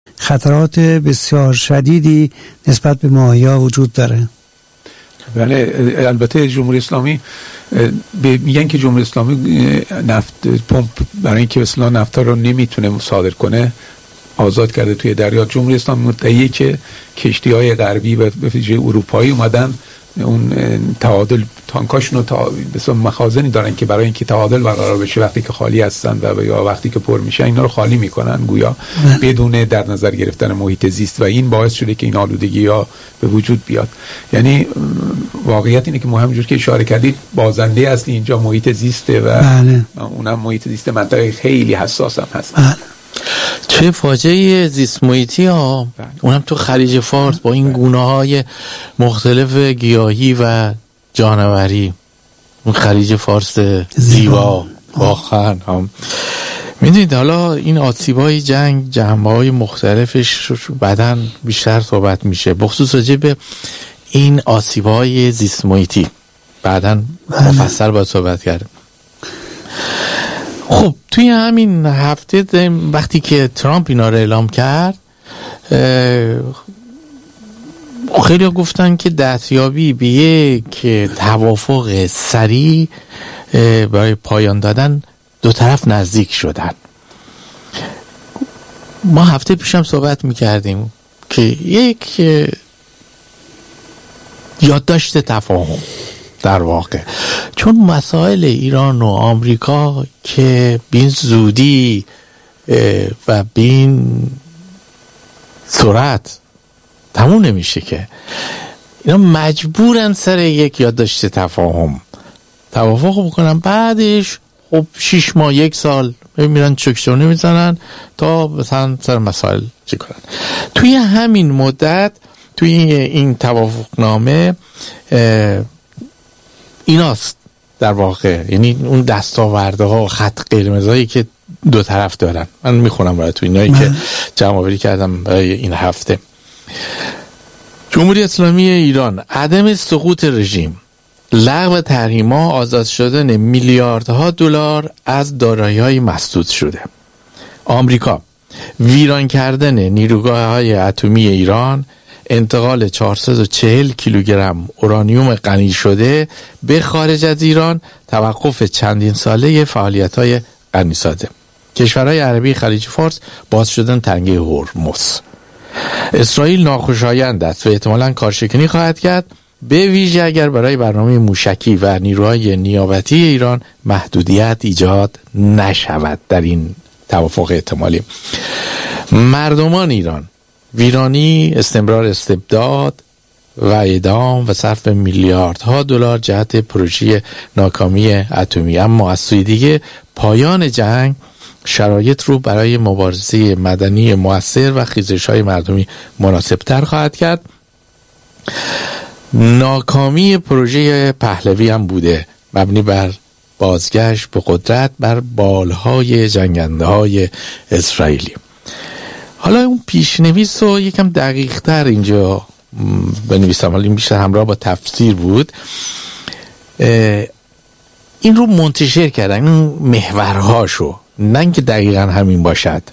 خطرات بسیار شدیدی نسبت به ماهی‌ها وجود داره. بله، البته جمهوری اسلامی میگن که جمهوری اسلامی نفت پمپ برای اینکه مثلا نفت رو نمیتونه صادر کنه آزاد کرده توی دریا. جمهوری اسلامی مدعیه که کشتی‌های غربی و به ویژه اروپایی اومدن اون تعادل تانکاشون رو مثلا مخازنی دارن که برای اینکه تعادل برقرار بشه وقتی که خالی هستن و یا وقتی که پر میشن اینا رو خالی میکنن گویا بدون در نظر گرفتن محیط زیست و این باعث شده که این آلودگی‌ها به وجود بیاد. یعنی واقعیت اینه که ما همونجور که اشاره کردید بازنده اصلی اینجا محیط زیسته و اونم محیط زیست منطقه خیلی حساس هم هست. چه فاجعه زیست محیطی ها، اونم تو خلیج فارس با این گونه‌های مختلف گیاهی و جانوری. اون خلیج فارس زیبا واقعا هم میدونید. حالا این آسیب‌های جنگ جنبه‌های مختلفش بعداً بیشتر صحبت میشه، بخصوص راجع به این آسیب‌های زیست محیطی بعداً مفصل باید صحبت کرد. خب توی همین هفته وقتی که ترامپ اینا رو اعلام کرد خیلی ها گفتن که دستیابی به یک توافق سریع برای پایان دادن دو طرف نزدیک شدن. ما هفته پیشم صحبت میکردیم که یک یادداشت تفاهم در واقع، چون مسائل ایران و آمریکا که بین زودی و بین سرعت تموم نمیشه که اینا مجبورن سر یک یادداشت تفاهم توافق بکنن، بعدش خب 6 ماه 1 سال میرن چکشونه میزنن تا مثلا سر مسائل چی کنن. توی همین مدت توی این توافقنامه ایناست در واقع، یعنی اون دستاورده ها و خط قرمزایی که دو طرف دارن. من میخونم برای تو اینایی که جمع آوری کردم برای این هفته. جمهوری اسلامی ایران: عدم سقوط رژیم، لغو تحریم‌ها، آزاد شدن میلیاردها دلار از دارایی‌های مسدود شده. آمریکا: ویران کردن نیروگاه‌های اتمی ایران، انتقال 440 کیلوگرم اورانیوم غنی شده به خارج از ایران، توقف چندین ساله فعالیت‌های غنی‌سازی. کشورهای عربی خلیج فارس: باز شدن تنگه هرمز. اسرائیل: ناخوشایند است و احتمالاً کارشکنی خواهد کرد، به ویژه اگر برای برنامه موشکی و نیروهای نیابتی ایران محدودیت ایجاد نشود در این توافق احتمالی. مردمان ایران: ویرانی، استمرار استبداد و اعدام و صرف میلیاردها دلار جهت پروژه ناکامی اتمی. اما از سوی دیگه پایان جنگ شرایط رو برای مبارزه مدنی مؤثر و خیزش‌های مردمی مناسب‌تر خواهد کرد. ناکامی پروژه پهلوی هم بوده، مبنی بر بازگشت به قدرت بر بالهای جنگنده‌های اسرائیلی. حالا اون پیشنویس رو یکم دقیق‌تر اینجا بنویسم، حالا این بیشتر همراه با تفسیر بود. این رو منتشر کردن، این محورهاشو، نه اینکه دقیقاً همین باشد.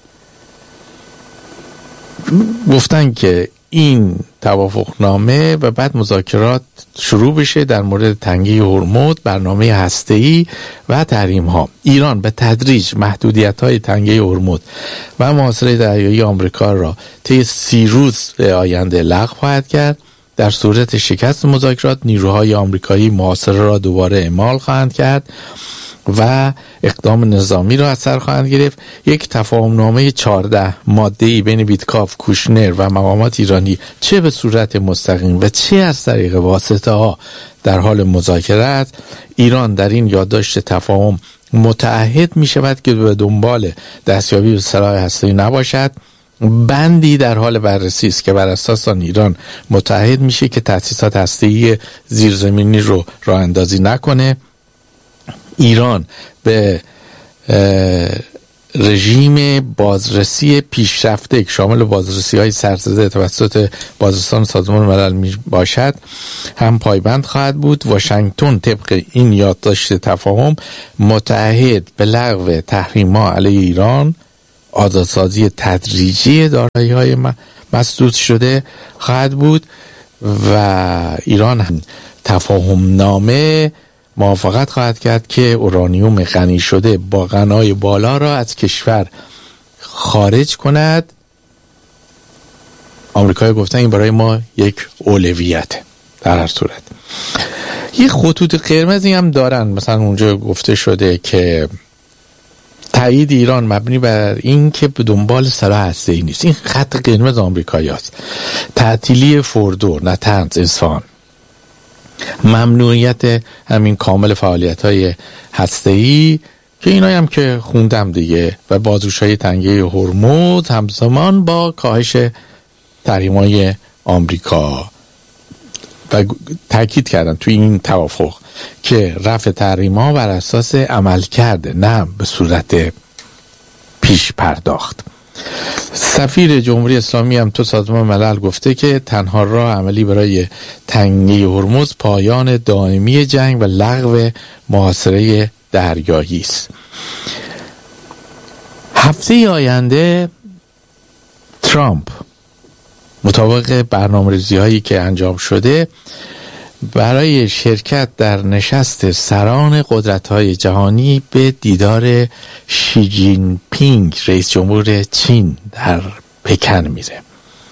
گفتن که این توافقنامه و بعد مذاکرات شروع بشه در مورد تنگه هرمز، برنامه هسته‌ای و تحریم‌ها. ایران به تدریج محدودیت‌های تنگه هرمز و محاصره دریایی آمریکا را طی 30 روز آینده لغو خواهد کرد. در صورت شکست مذاکرات نیروهای آمریکایی محاصره را دوباره اعمال خواهند کرد و اقدام نظامی را از سر خواهند گرفت. یک تفاهمنامه 14 ماده‌ای بین ویتکاف، کوشنر و مقامات ایرانی، چه به صورت مستقیم و چه از طریق واسطه ها، در حال مذاکره است. ایران در این یادداشت تفاهم متعهد می شود که به دنبال دستیابی به سلاح هسته‌ای نباشد. بندی در حال بررسی است که بر اساس آن ایران متعهد میشه که تأسیسات هسته‌ای زیرزمینی رو راه اندازی نکنه. ایران به رژیم بازرسی پیشرفته که شامل بازرسی‌های سرزده توسط بازرسان سازمان ملل می باشد هم پایبند خواهد بود. واشنگتن طبق این یادداشت تفاهم متعهد به لغو تحریم‌ها علیه ایران آزادسازی تدریجی دارایی‌های مسدود شده خواهد بود و ایران هم تفاهم نامه موافقت خواهد کرد که اورانیوم غنی شده با غنای بالا را از کشور خارج کند. آمریکایی گفتن این برای ما یک اولویته. در هر صورت یه خطوط قرمزی هم دارن، مثلا اونجا گفته شده که تایید ایران مبنی بر این که به دنبال سلاح هسته‌ای نیست. این خط قرمز آمریکایی هست. تعطیلی فوردو، نتنز، اصفهان، ممنوعیت همین کامل فعالیت‌های هسته‌ای که اینایی هم که خوندم دیگه، و بازگشایی تنگه هرمز همزمان با کاهش تحریم‌های آمریکا. و تاکید کردن توی این توافق که رفع تحریم‌ها بر اساس عمل کرده، نه به صورت پیش پرداخت. سفیر جمهوری اسلامی هم تو سازمان ملل گفته که تنها راه عملی برای تنگه هرمز پایان دائمی جنگ و لغو محاصره دریایی است. هفته آینده ترامپ مطابق برنامه‌ریزی‌هایی که انجام شده برای شرکت در نشست سران قدرت‌های جهانی به دیدار شی جین پینگ رئیس جمهور چین در پکن میره.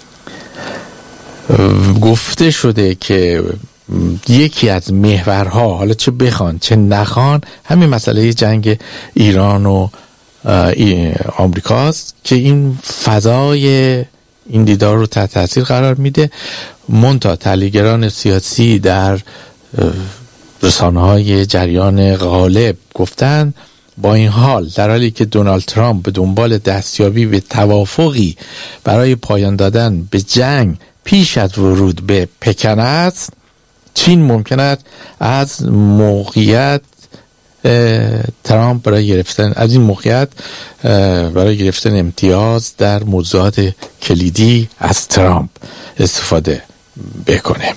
گفته شده که یکی از محورها، حالا چه بخوان چه نخوان، همین مسئله جنگ ایران و آمریکاست که این فضای این دیدار رو تحت تاثیر قرار میده. منتها تحلیلگران سیاسی در رسانه‌های جریان غالب گفتن با این حال، در حالی که دونالد ترامپ به دنبال دستیابی به توافقی برای پایان دادن به جنگ پیش از ورود به پکن است، چین ممکن است از موقعیت ترامپ برای گرفتن از این موقعیت برای گرفتن امتیاز در موضوعات کلیدی از ترامپ استفاده بکنه.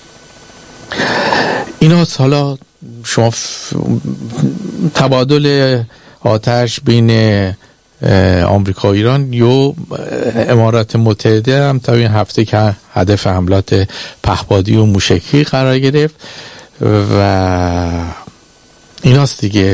اینا حالا شما تبادل آتش بین آمریکا و ایران یا امارات متحده هم تا این هفته که هدف حملات پهپادی و موشکی قرار گرفت و ایناست دیگه.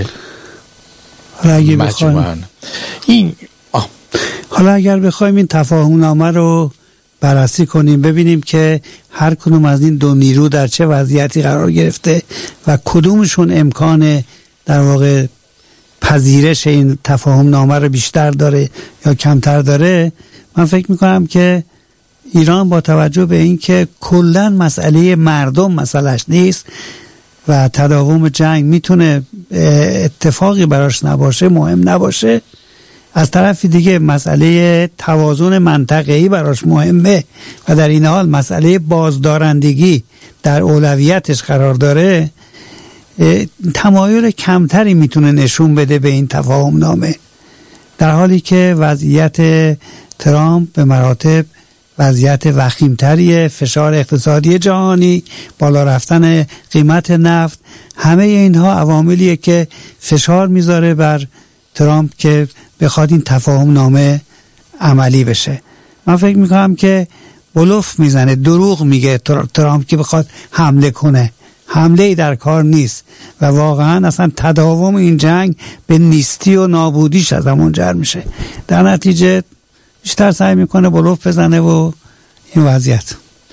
حالا اگر بخوایم این تفاهم نامه رو بررسی کنیم، ببینیم که هر کدوم از این دو نیرو در چه وضعیتی قرار گرفته و کدومشون امکان در واقع پذیرش این تفاهم نامه رو بیشتر داره یا کمتر داره، من فکر میکنم که ایران با توجه به این که کلن مسئله مردم مسئلهش نیست و تداوم جنگ میتونه اتفاقی براش نباشه، مهم نباشه، از طرف دیگه مسئله توازن منطقه‌ای براش مهمه و در این حال مسئله بازدارندگی در اولویتش قرار داره، تمایل کمتری میتونه نشون بده به این تفاهم نامه، در حالی که وضعیت ترامپ به مراتب وضعیت وخیمتریه، فشار اقتصادی جهانی، بالا رفتن قیمت نفت، همه اینها عواملیه که فشار میذاره بر ترامپ که بخواد این تفاهم نامه عملی بشه. من فکر میکنم که بلوف میزنه، دروغ میگه ترامپ که بخواد حمله کنه. حمله‌ای در کار نیست و واقعا اصلا تداوم این جنگ به نیستی و نابودیش از منجر میشه. در نتیجه بیشتر سعی میکنه بلوف بزنه و این وضعیت.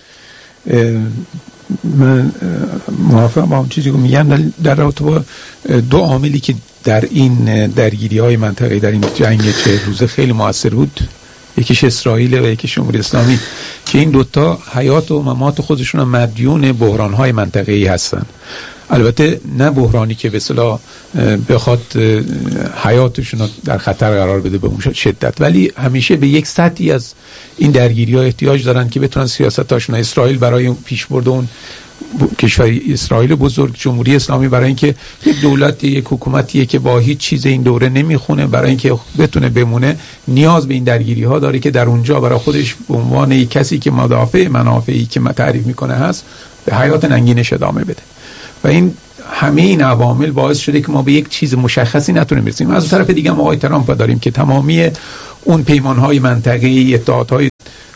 من موافقم با اون چیزی که میگم در رابطه با دو عاملی که در این درگیری‌های منطقه‌ای در این جنگ 40 روزه خیلی موثر بود، یکیش اسرائیل و یکیش جمهوری اسلامی، که این دوتا حیات و ممات خودشون هم مدیون بحران‌های منطقه‌ای هستن. البته نه بحرانی که به اصطلاح بخواد حیاتشون رو در خطر قرار بده به اون شدت، ولی همیشه به یک سطحی از این درگیری‌ها احتیاج دارن که بتونن سیاستاشون، اسرائیل برای پیشبرد اون کشور اسرائیل بزرگ، جمهوری اسلامی برای اینکه یک دولت، یک حکومتیه که با هیچ چیز این دوره نمیخونه، برای اینکه بتونه بمونه نیاز به این درگیری ها داره که در اونجا برای خودش به عنوان یک کسی که مدافع منافعی که تعریف میکنه هست به حیات ننگینش ادامه بده. و این همه این عوامل باعث شده که ما به یک چیز مشخصی نتونیم برسیم. از طرف دیگه ما آقای ترامپ داریم که تمامی اون پیمانهای منطقه‌ای، اتحادهای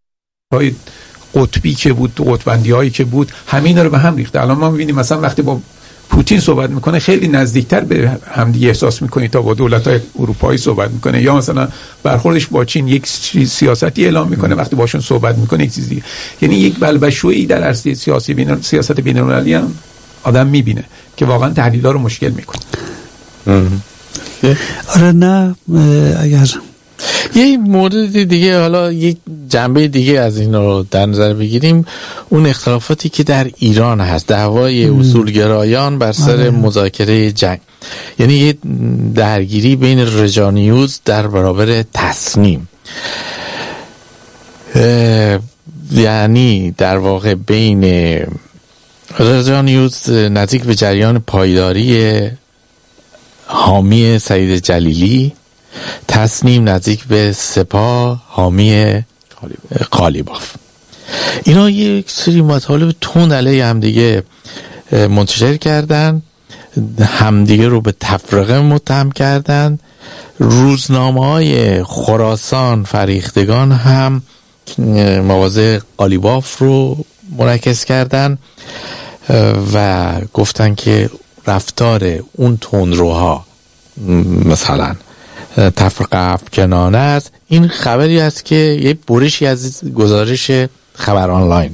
قطبی که بود، قطبندی هایی که بود، همین رو به هم ریخته. الان ما می‌بینیم مثلا وقتی با پوتین صحبت میکنه خیلی نزدیکتر به همدیگه احساس میکنی تا با دولت‌های اروپایی صحبت میکنه، یا مثلا برخوردش با چین یک سیاستی اعلام میکنه، وقتی باشون صحبت میکنه یک چیز دیگه. یعنی یک بلبشویی در عرصه سیاست بین‌المللی هم آدم میبینه که واقعا تحلیل‌ها رو مشکل میکنه. آره نه اگر یه مورد دیگه، حالا یک جنبه دیگه از این رو در نظر بگیریم، اون اختلافاتی که در ایران هست، دعوای اصولگرایان بر سر مذاکره جنگ، یعنی یه درگیری بین رجانیوز در برابر تصنیم، یعنی در واقع بین رجانیوز نزدیک به جریان پایداری حامی سعید جلیلی، تصنیم نزدیک به سپاه حامی قالیباف. اینا یک سری مطالب تند علیه همدیگه منتشر کردن، همدیگه رو به تفرقه متهم کردن. روزنامه‌های خراسان فریختگان هم مواضع قالیباف رو منعکس کردن و گفتن که رفتار اون تندروها مثلا تفرقه افکنانه است. این خبری است که یک برشی از گزارش خبر آنلاین.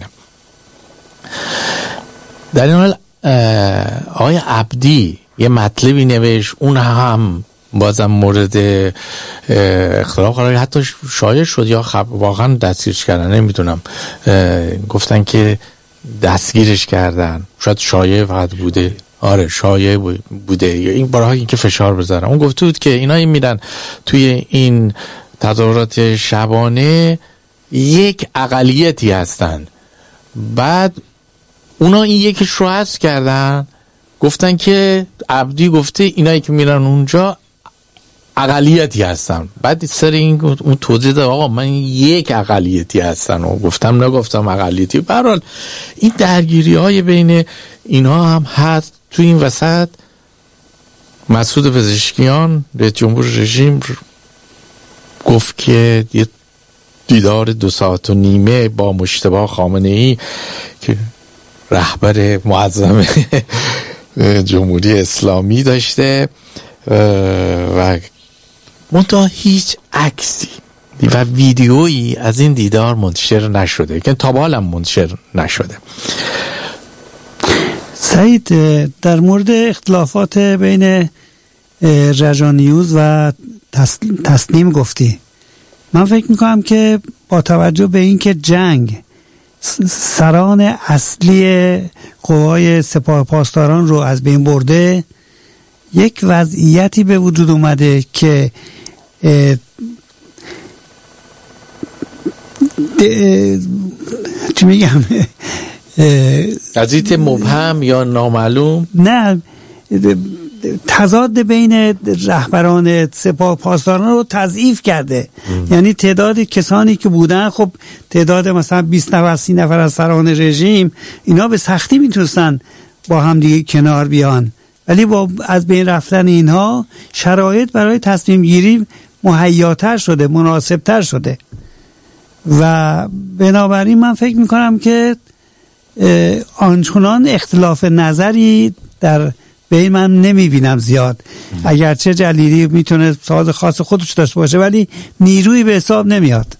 در این حال آقای عبدی یه مطلبی نوشت، اون هم بازم مورد اختلاف قرار، حتی شایع شد یا واقعا دستگیرش کردن، نمیدونم، گفتن که دستگیرش کردن، شاید شایع فقط بوده. آره شایع بوده، یا این برای این که فشار بذارن. اون گفته بود که اینا میرن توی این تظاهرات شبانه یک اقلیتی هستن، بعد اونا این یکیش رو حذف کردن، گفتن که عبدی گفته اینایی که میرن اونجا اقلیتی هستن. بعد سر این اون توضیح داد آقا من یک اقلیتی هستن و نگفتم اقلیتی. به هر حال این درگیری های بین اینا هم هست. تو این وسط مسعود پزشکیان رئیس جمهور رژیم گفت که یه دیدار 2.5 ساعت با مجتبی خامنه‌ای که رهبر معظم جمهوری اسلامی داشته و منتها هیچ عکسی و ویدیویی از این دیدار منتشر نشده، که تا حالا منتشر نشده. سعید، در مورد اختلافات بین رجانیوز و تصنیم گفتی. من فکر میکنم که با توجه به اینکه جنگ سران اصلی قوای سپاه پاسداران رو از بین برده، یک وضعیتی به وجود اومده که چی میگم، وضعیت مبهم یا نامعلوم، نه، تضاد بین رهبران سپاه پاسداران رو تضعیف کرده. یعنی تعداد کسانی که بودن، خب تعداد مثلا 20 نفر 30 نفر از سران رژیم، اینا به سختی میتونستن با هم دیگه کنار بیان، ولی با از بین رفتن اینها شرایط برای تصمیم گیری مهیاتر شده، مناسبتر شده و بنابراین من فکر میکنم که آنچنان اختلاف نظری در بین من نمیبینم زیاد. اگرچه جلیلی میتونه ساز خاص خودش داشته باشه ولی نیروی به حساب نمیاد.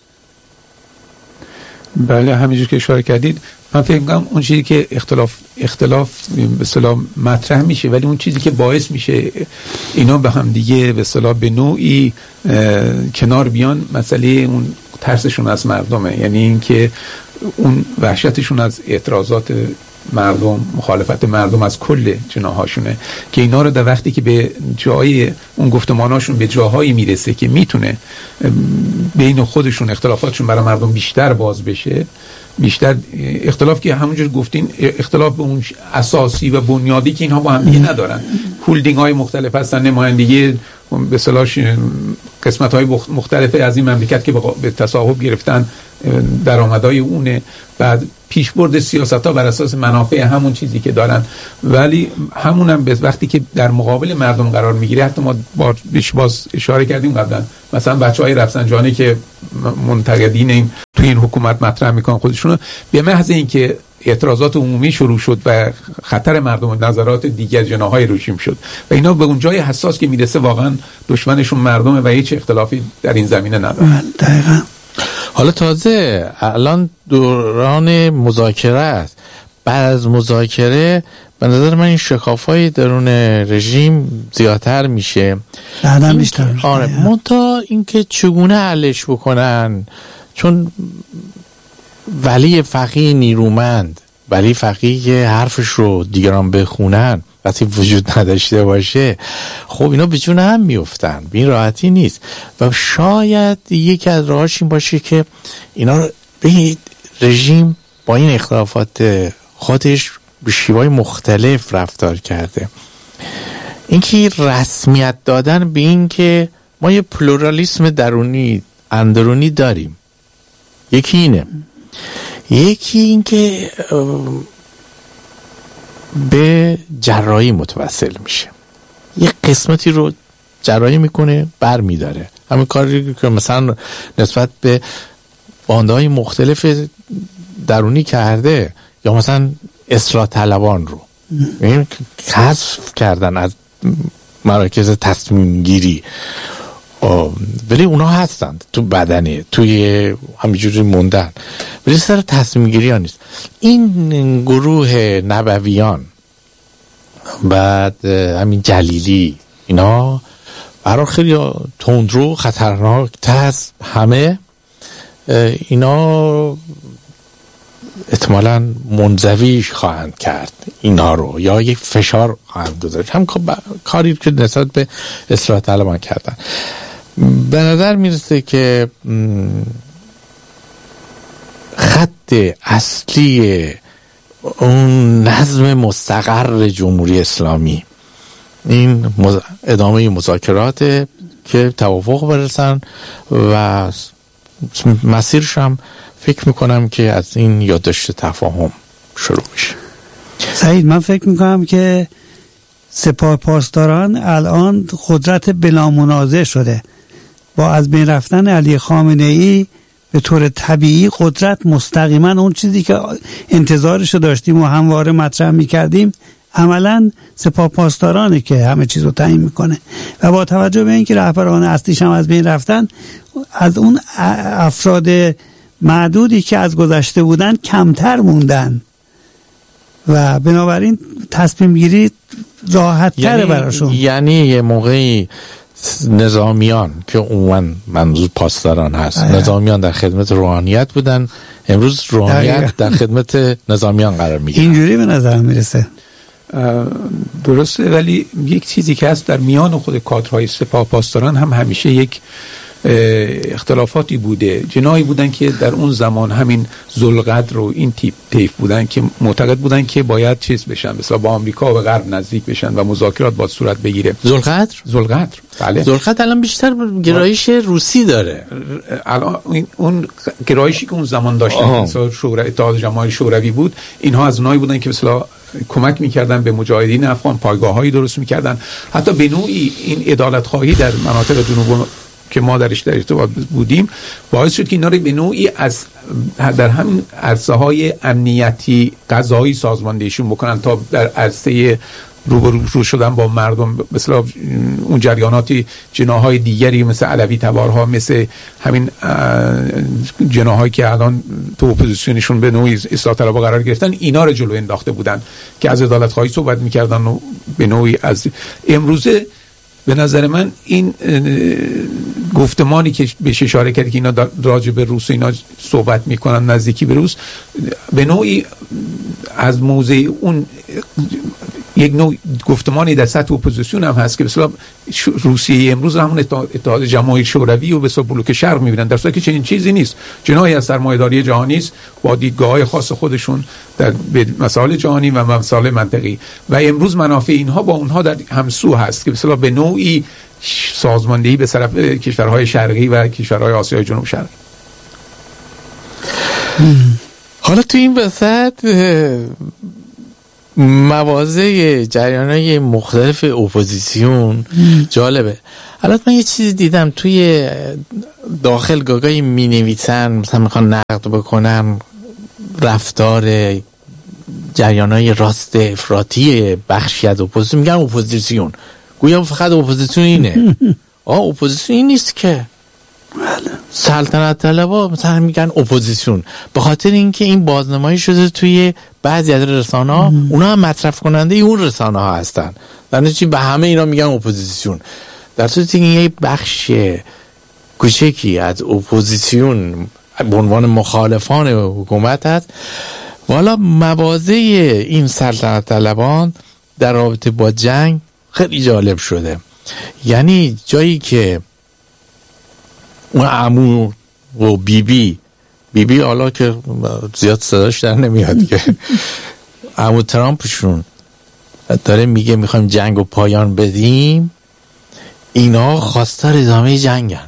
بله همینجور که اشاره کردید، من فکر میکنم اون چیزی که اختلاف به اصطلاح مطرح میشه، ولی اون چیزی که باعث میشه اینا به هم دیگه به اصطلاح به نوعی کنار بیان، مسئله اون ترسشون از مردمه. یعنی اینکه اون وحشتشون از اعتراضات مردم، مخالفت مردم از کل جناحاشونه، که اینا رو در وقتی که به جای اون گفتماناشون به جاهایی میرسه که میتونه بین خودشون اختلافاتشون برای مردم بیشتر باز بشه، بیشتر اختلاف که همونجور گفتین اختلاف به اون اساسی و بنیادی که اینها با هم دیگه ندارن، هولدینگ های مختلف هستن، نمایندگی به اصطلاح قسمت های مختلف از این مملکت که به تصاحب گرفتن درآمدهای اونه، بعد پیشبرد سیاست‌ها بر اساس منافع همون چیزی که دارن، ولی همونم به وقتی که در مقابل مردم قرار میگیره، حتی ما باز اشاره کردیم قبلا، مثلا بچهای رفسنجانی که منتقدین توی این حکومت مطرح میکنن خودشونو، به محض اینکه اعتراضات عمومی شروع شد و خطر مردم و نظرات دیگر جناح‌های رژیم شد و اینا به اون جای حساس که میرسه واقعا دشمنشون مردمه و هیچ اختلافی در این زمینه نداره. دقیقاً. حالا تازه الان دوران مذاکره است. بعد از مذاکره به نظر من این شکاف‌های درون رژیم زیادتر میشه. بعدم بیشتر. آره، منتها اینکه چگونه حلش بکنن، چون ولی فقیه نیرومند، ولی فقیه که حرفش رو دیگران بخونن وقتی وجود نداشته باشه، خب اینا به جون هم میفتن، به این راحتی نیست. و شاید یکی از راهاش این باشه که اینا رو به رژیم با این اختلافات خودش به شیوهای مختلف رفتار کرده. اینکه رسمیت دادن به این که ما یه پلورالیسم درونی اندرونی داریم، یکی اینه. یکی این که به جراحی متوسل میشه، یه قسمتی رو جراحی میکنه بر میداره. همین کاری که مثلا نسبت به باندهای مختلف درونی کرده، یا مثلا اصلاح طلبان رو حذف کردن از مراکز تصمیم گیری، ولی اونا هستند تو بدنه، توی همینجوری موندن، ولی سر تصمیم گیری ها نیست. این گروه نبویان، بعد همین جلیلی، اینا برای خیلی تندرو خطرناک از همه، اینا احتمالاً منزویش خواهند کرد اینا رو، یا یک فشار خواهند گذاشت، هم کاری که نسبت به اصلاح طلبان کردن. به نظر میرسه که خط اصلی اون نظم مستقر جمهوری اسلامی این ادامه مذاکرات که توافق برسن و مسیرش هم فکر میکنم که از این یادداشت تفاهم شروع میشه. سعید، من فکر میکنم که سپاه پاسداران الان قدرت بلا منازع شده. با از بین رفتن علی خامنه ای به طور طبیعی قدرت مستقیما اون چیزی که انتظارشو داشتیم و همواره مطرح میکردیم، عملا سپاه پاسدارانه که همه چیز رو تعیین میکنه. و با توجه به اینکه رهبران اصلیش هم از بین رفتن، از اون افراد معدودی که از گذشته بودن کمتر موندن و بنابراین تصمیم گیری راحت تره براشون. یعنی یه موقعی نظامیان که عموما منظور پاسداران هست، نظامیان در خدمت روحانیت بودن، امروز روحانیت در خدمت نظامیان قرار میگیره. اینجوری به نظر میرسه. درسته، ولی یک چیزی که هست در میان خود کادرهای سپاه پاسداران هم همیشه یک اختلافاتی بوده. جنایی بودن که در اون زمان همین ذوالقدر و این تیپ بودن که معتقد بودن که باید چیز بشن، مثلا با آمریکا و غرب نزدیک بشن و مذاکرات باید صورت بگیره. ذوالقدر بله. ذوالقدر الان بیشتر گرایش روسی داره. الان اون گرایشی که اون زمان داشتن، مثلا اتحاد جماهیر شوروی بود، اینها از اونایی بودن که مثلا کمک میکردن به مجاهدین افغان، پایگاه‌هایی درست میکردن. حتی به نوعی این عدالت‌خواهی در مناطق جنوب که ما درش در ارتباط بودیم باعث شد که اینا رو به نوعی از در همین عرصه‌های امنیتی قضایی سازماندهیشون بکنن تا در عرصه روبرو شدن با مردم، مثلا اون جریاناتی جناح‌های دیگری مثل علوی تبارها، مثل همین جناح‌هایی که الان تو اپوزیسیونشون به نوعی اصلاح طلبها قرار گرفتن، اینا رو جلو انداخته بودن که از عدالت‌خواهی صحبت می‌کردن و به نوعی از امروزه به نظر من این گفتمانی که بهش اشاره کرد که اینا راجع به روس اینا صحبت میکنن، نزدیکی به روس، به نوعی از موضع اون یک نوع گفتمانی در سطح اپوزیسیون هم هست که مثلا روسیه امروز همون اتحاد جماهیر شوروی و مثلا بلوک شرق میبینن، در صورتی که چنین چیزی نیست. جناحی از سرمایه‌داری جهانی است با دیدگاه‌های خاص خودشون در مسائل جهانی و مسائل منطقی، و امروز منافع اینها با اونها در همسو هست که مثلا به نوعی سازماندهی به طرف کشورهای شرقی و کشورهای آسیای جنوب شرقی. حالا تو این وسط مواضع جریان‌های مختلف اپوزیسیون جالبه. البته من یه چیزی دیدم توی داخل گاگای می نویسن، مثلا میخوان نقد بکنن رفتار جریان‌های راست افراطی بخشی از اپوزیسیون، میگن اپوزیسیون، گویا فقط اپوزیسیون اینه. اپوزیسیون این نیست که. سلطنت طلبا مثلا میگن اپوزیسیون، به خاطر اینکه این بازنمایی شده توی بعضی از رسانه‌ها، اونا هم مصرف کننده اون رسانه‌ها هستن، در نتیجه به همه اینا میگن اپوزیسیون، در صورتی که یه بخش کوچکی از اپوزیسیون به عنوان مخالفان حکومت هست. والا مواضع این سلطنت طلبان در رابطه با جنگ خیلی جالب شده. یعنی جایی که اون عمو و بیبی حالا که زیاد صداش در نمیاد که عمو ترامپشون داره میگه میخوایم جنگ رو پایان بدیم، اینا خواستار ادامه جنگن،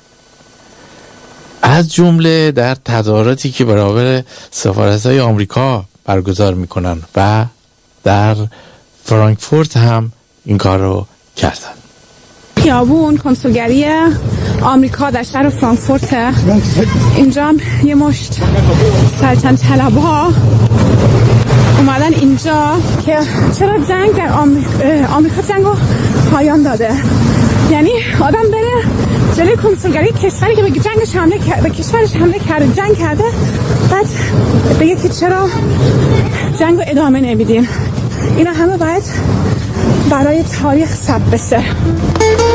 از جمله در تظاهراتی که برابر سفارت‌های آمریکا برگزار میکنن و در فرانکفورت هم این کار رو کردن. خیابون کنسولگری آمریکا در شهر فرانکفورت، اینجا یه مشت سلطنت طلبها اومدن اینجا که چرا جنگ در آمریکا جنگو پایان داده. یعنی آدم بره جلوی کنسولگری کشوری که به جنگش حمله کرده، به کشورش حمله کرده، جنگ کرده، بعد بگه که چرا جنگو ادامه نمیدین. اینا همه باید برای تاریخ ثبت بشه.